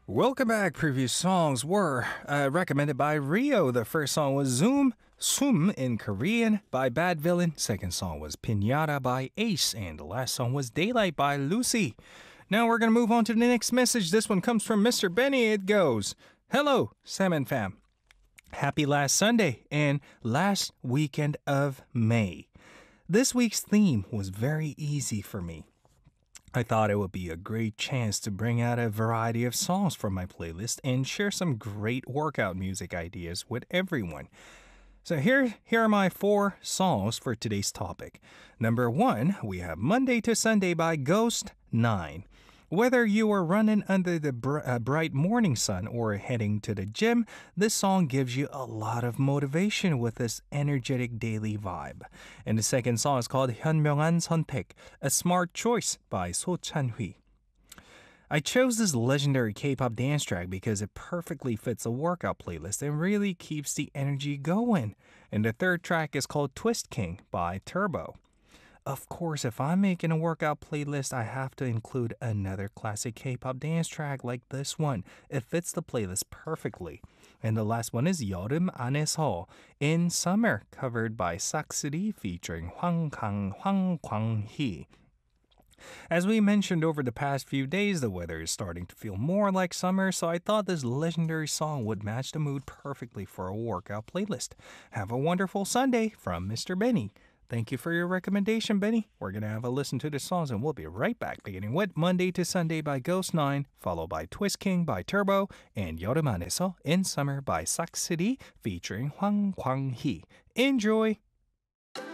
Welcome back. Previous songs were recommended by Rio. The first song was Sum in Korean by Bad Villain. Second song was Pinata by Ace. And the last song was Daylight by Lucy. Now we're going to move on to the next message. This one comes from Mr. Benny. It goes, Hello, Salmon Fam. Happy last Sunday and last weekend of May. This week's theme was very easy for me. I thought it would be a great chance to bring out a variety of songs from my playlist and share some great workout music ideas with everyone. So here are my four songs for today's topic. Number one, we have Monday to Sunday by Ghost 9. Whether you are running under the bright morning sun or heading to the gym, this song gives you a lot of motivation with this energetic daily vibe. And the second song is called 현명한 선택, A Smart Choice by So Chan-hui. I chose this legendary K-pop dance track because it perfectly fits a workout playlist and really keeps the energy going. And the third track is called Twist King by Turbo. Of course, if I'm making a workout playlist, I have to include another classic K-pop dance track like this one. It fits the playlist perfectly. And the last one is 여름 안에서, In Summer, covered by Saksuri featuring Hwang Kwang-hee. As we mentioned over the past few days, the weather is starting to feel more like summer, so I thought this legendary song would match the mood perfectly for a workout playlist. Have a wonderful Sunday from Mr. Benny. Thank you for your recommendation, Benny. We're going to have a listen to the songs and we'll be right back, beginning with Monday to Sunday by Ghost 9, followed by Twist King by Turbo, and 여름 안에서 In Summer by Saksuri featuring Hwang Kwang-hee. Enjoy!